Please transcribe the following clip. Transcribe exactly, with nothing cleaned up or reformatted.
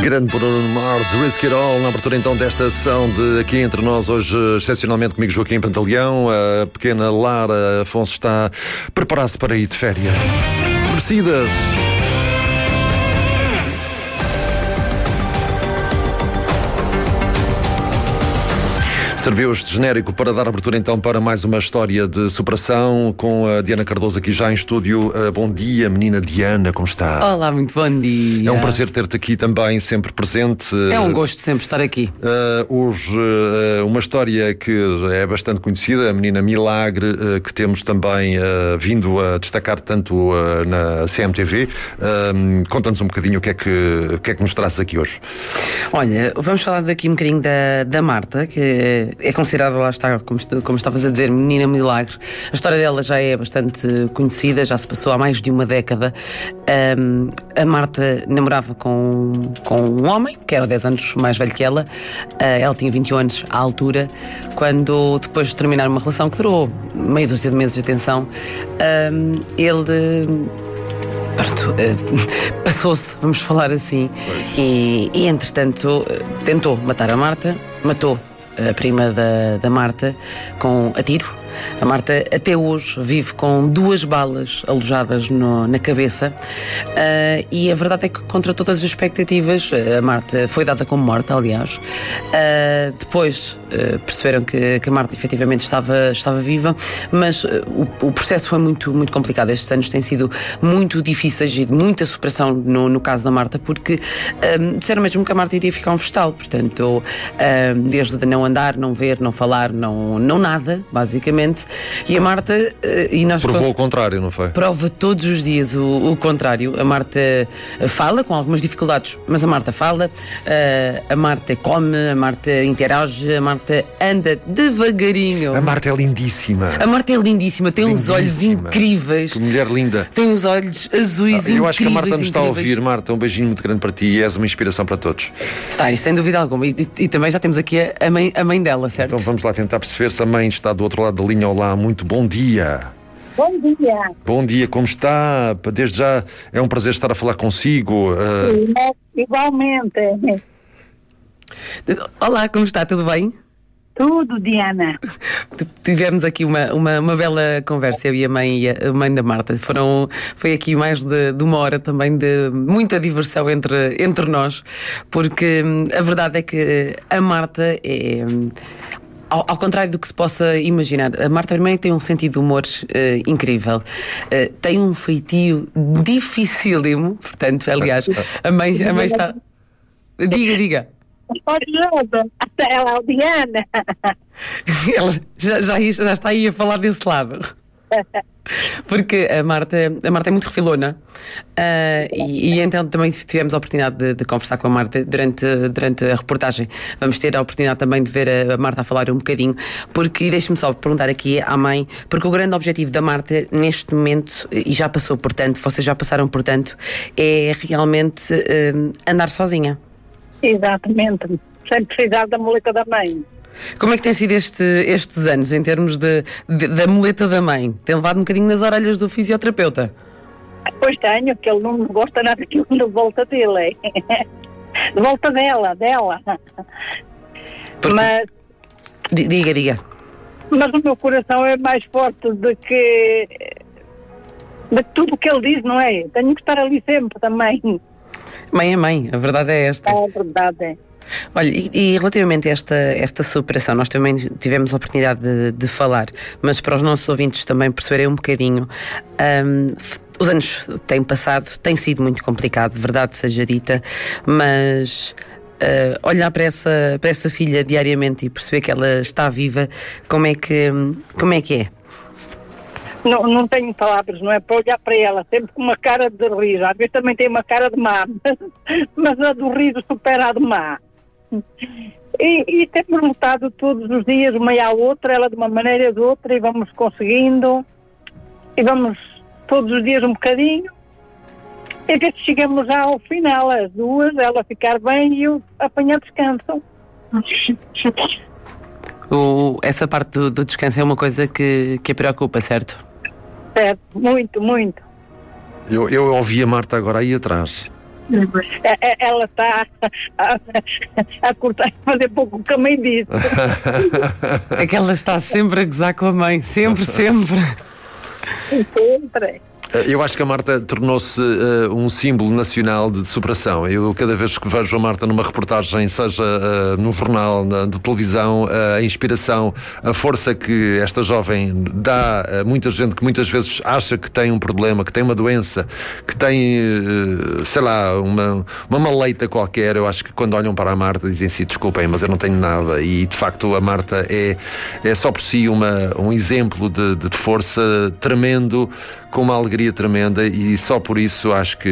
Grande Bruno Mars, Risk It All, na abertura então desta sessão de Aqui Entre Nós, hoje excepcionalmente comigo Joaquim Pantaleão. A pequena Lara Afonso está a preparar-se para ir de férias. Merecidas! Serviu este genérico para dar abertura então para mais uma história de superação com a Diana Cardoso aqui já em estúdio. Uh, bom dia, menina Diana, como está? Olá, muito bom dia. É um prazer ter-te aqui também, sempre presente. É um gosto sempre estar aqui. Uh, hoje, uh, uma história que é bastante conhecida, a menina Milagre, uh, que temos também uh, vindo a destacar tanto uh, na C M T V. Uh, Conta-nos um bocadinho o que é que, o que é que nos trazes aqui hoje. Olha, vamos falar daqui um bocadinho da, da Marta, que é considerada, lá está, como, como estavas a dizer, menina milagre. A história dela já é bastante conhecida, já se passou há mais de uma década. Um, a Marta namorava com, com um homem, que era dez anos mais velho que ela. Uh, ela tinha vinte e um anos à altura, quando, depois de terminar uma relação que durou meia dúzia de meses de atenção, um, ele... Pronto, uh, passou-se, vamos falar assim, e, e entretanto tentou matar a Marta, matou a prima da, da Marta com a tiro. A Marta até hoje vive com duas balas alojadas no, na cabeça, uh, e a verdade é que, contra todas as expectativas, a Marta foi dada como morta, aliás. Uh, depois uh, perceberam que, que a Marta efetivamente estava, estava viva, mas uh, o, o processo foi muito, muito complicado. Estes anos têm sido muito difíceis e de muita superação no, no caso da Marta, porque uh, disseram mesmo que a Marta iria ficar um vegetal, portanto, uh, desde não andar, não ver, não falar, não, não nada, basicamente. E a Marta uh, e nós provou cons... o contrário, não foi? Prova todos os dias o, o contrário. A Marta fala com algumas dificuldades, mas a Marta fala, uh, a Marta come, a Marta interage, a Marta anda devagarinho. A Marta é lindíssima. A Marta é lindíssima, tem lindíssima. Uns olhos incríveis. Que mulher linda. Tem os olhos azuis incríveis. Eu acho que a Marta nos incríveis. está a ouvir. Marta, um beijinho muito grande para ti e és uma inspiração para todos. Está, sem dúvida alguma. E, e, e também já temos aqui a, a, mãe, a mãe dela, certo? Então vamos lá tentar perceber se a mãe está do outro lado da linha. Olá, muito bom dia. Bom dia. Bom dia, como está? Desde já é um prazer estar a falar consigo. Uh... Sim, igualmente. Olá, como está? Tudo bem? Tudo, Diana. Tivemos aqui uma, uma, uma bela conversa, eu e a mãe, e a mãe da Marta. Foram, foi aqui mais de, de uma hora também de muita diversão entre, entre nós, porque a verdade é que a Marta é... Ao, ao contrário do que se possa imaginar, a Marta também tem um sentido de humor uh, incrível. Uh, tem um feitio dificílimo, portanto, aliás, a mãe, a mãe está... Diga, diga. Até ela, Diana. Ela já, já, já está aí a falar desse lado. Porque a Marta, a Marta é muito refilona, uh, e, e então também tivemos a oportunidade de, de conversar com a Marta durante, durante a reportagem. Vamos ter a oportunidade também de ver a, a Marta a falar um bocadinho, porque, e deixe-me só perguntar aqui à mãe, porque o grande objetivo da Marta neste momento, e já passou por tanto, vocês já passaram por tanto, é realmente uh, andar sozinha. Exatamente, sem precisar da muleta da mãe. Como é que tem sido este, estes anos, em termos de, de, da muleta da mãe? Tem levado um bocadinho nas orelhas do fisioterapeuta? Pois tenho, que ele não gosta nada daquilo de volta dele. De volta dela, dela. Porque... Mas... Diga, diga. Mas o meu coração é mais forte do que... de tudo o que ele diz, não é? Tenho que estar ali sempre também. Mãe é mãe, a verdade é esta. É verdade, é. Olha, e, e relativamente a esta, esta superação, nós também tivemos a oportunidade de, de falar, mas para os nossos ouvintes também perceberem um bocadinho, um, os anos têm passado, tem sido muito complicado, verdade seja dita, mas uh, olhar para essa, para essa filha diariamente e perceber que ela está viva, como é que, como é, que é? Não, não tenho palavras, não é? Para olhar para ela, sempre com uma cara de riso. Às vezes também tem uma cara de má, mas a do riso supera a de má. E, e temos lutado todos os dias, uma e à outra, ela de uma maneira e de outra, e vamos conseguindo, e vamos todos os dias um bocadinho, e ver se chegamos já ao final, as duas, ela ficar bem e eu apanhar descanso. O, essa parte do, do descanso é uma coisa que, que a preocupa, certo? Certo, muito, muito. Eu, eu ouvi a Marta agora aí atrás. Ela está a, a cortar, a fazer pouco que a mãe disse. É que ela está sempre a gozar com a mãe, sempre, sempre. Sempre. Eu acho que a Marta tornou-se uh, um símbolo nacional de superação. Eu, cada vez que vejo a Marta numa reportagem, seja uh, num jornal, na, de televisão, uh, a inspiração, a força que esta jovem dá a muita gente que muitas vezes acha que tem um problema, que tem uma doença, que tem, uh, sei lá, uma, uma maleita qualquer. Eu acho que quando olham para a Marta dizem assim, desculpem, mas eu não tenho nada. E de facto a Marta é, é só por si uma, um exemplo de, de força tremendo, com uma alegria tremenda, e só por isso acho que